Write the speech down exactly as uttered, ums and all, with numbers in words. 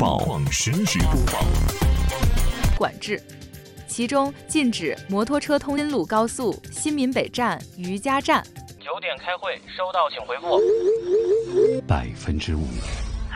报，况实时播报。 管制，其中禁止摩托车通新路高速新民北站、余家站。 九点开会，收到请回复。 百分之五。